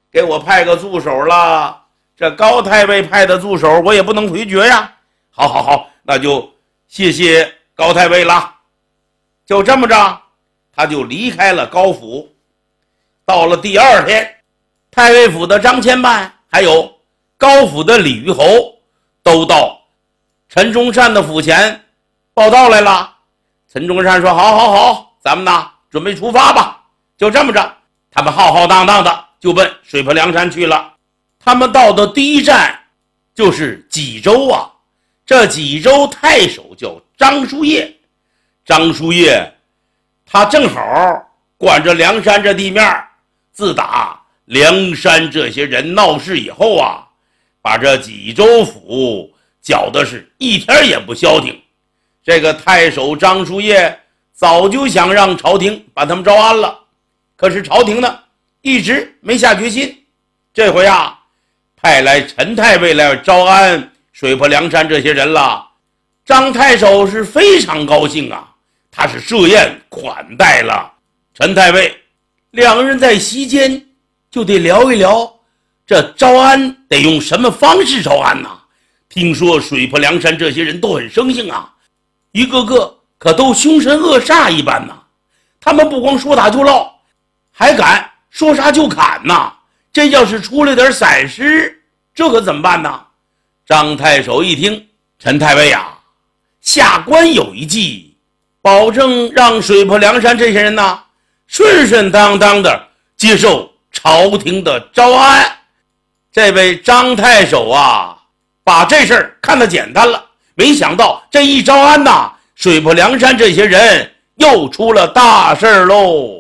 给我派个助手了，这高太尉派的助手我也不能回绝呀。好，那就谢谢高太尉了。就这么着，他就离开了高府。到了第二天，太尉府的张千万还有高府的李虞侯都到陈忠善的府前报道来了。陈忠善说：好，咱们呢准备出发吧。就这么着，他们浩浩荡荡的就奔水泊梁山去了。他们到的第一站就是济州啊。这济州太守叫张叔夜。张叔夜他正好管着梁山这地面，自打梁山这些人闹事以后啊，把这济州府搅的是一天也不消停。这个太守张叔夜早就想让朝廷把他们招安了，可是朝廷呢一直没下决心。这回啊，派来陈太尉来招安水泊梁山这些人了。张太守是非常高兴啊，他是设宴款待了陈太尉。两个人在席间就得聊一聊，这招安得用什么方式招安呢？听说水泊梁山这些人都很生性啊，一个个可都凶神恶煞一般呐。他们不光说打就唠，还敢说杀就砍呐。这要是出了点闪失，这可怎么办呢？张太守一听，陈太尉啊，下官有一计，保证让水泊梁山这些人呢顺顺当当的接受朝廷的招安。这位张太守啊，把这事儿看得简单了，没想到这一招安呐，水泊梁山这些人又出了大事喽。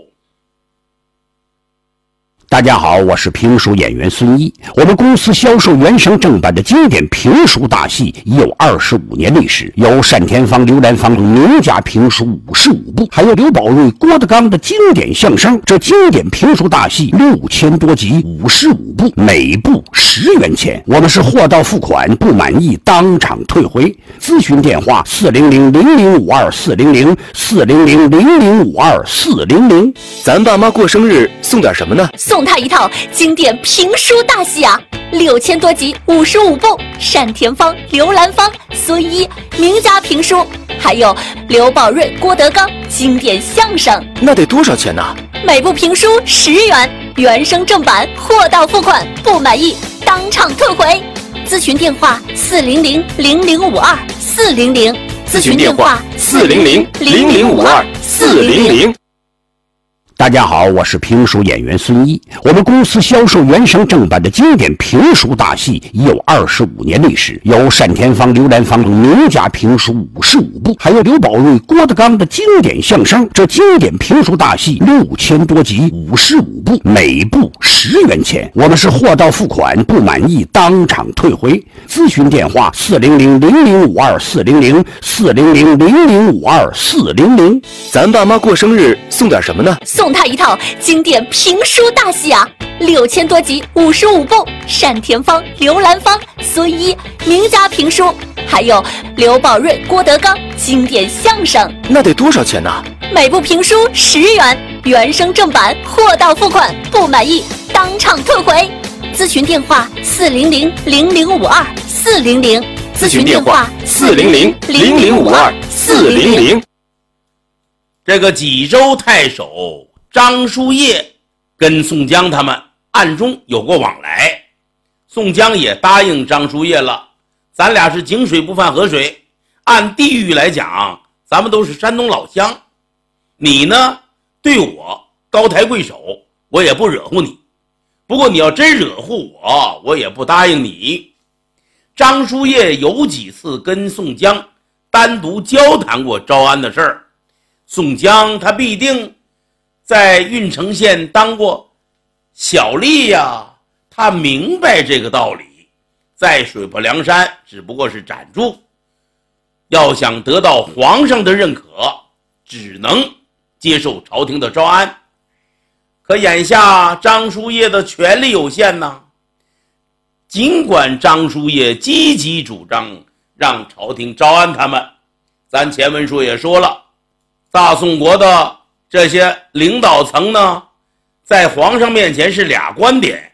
大家好，我是评书演员孙一。我们公司销售原声正版的经典评书大戏已有25年历史，有单田芳、刘兰芳名家评书55部，还有刘宝瑞、郭德纲的经典相声。这经典评书大戏6000多集，55部，每部10元钱。我们是货到付款，不满意当场退回。咨询电话400-0052-400，400-0052-400。 咱爸妈过生日送点什么呢？ 送他一套经典评书大戏啊，6000多集，55部，单田芳、刘兰芳、孙一名家评书，还有刘宝瑞、郭德纲经典相声。 那得多少钱呢？ 每部评书10元，原声正版，货到付款，不满意当场退回。咨询电话400-0052-400， 咨询电话400-0052-400。 大家好，我是评书演员孙一。我们公司销售原声正版的经典评书大戏已有25年历史，有单田芳、刘兰芳名家评书55部，还有刘宝瑞、郭德纲的经典相声。这经典评书大戏6000多集，55部，每部10元钱。我们是货到付款，不满意当场退回。咨询电话400-0052-400， 400-0052-400。 咱爸妈过生日送点什么呢？ 送他一套经典评书大戏啊，6000多集，55部，单田芳、刘兰芳、孙一名家评书，还有刘宝瑞、郭德纲经典相声。 那得多少钱呢？ 每部评书10元，原声正版，货到付款，不满意当场退回。咨询电话400-0052-400， 咨询电话400-0052-400。 这个济州太守张叔夜跟宋江他们暗中有过往来，宋江也答应张叔夜了，咱俩是井水不犯河水，按地域来讲咱们都是山东老乡，你呢对我高抬贵手，我也不惹乎你，不过你要真惹乎我，我也不答应你。张叔夜有几次跟宋江单独交谈过招安的事儿，宋江他必定在郓城县当过小吏呀，他明白这个道理，在水泊梁山只不过是暂住，要想得到皇上的认可，只能接受朝廷的招安。可眼下张叔夜的权力有限呢，尽管张叔夜积极主张让朝廷招安他们，咱前文书也说了，大宋国的这些领导层呢，在皇上面前是俩观点，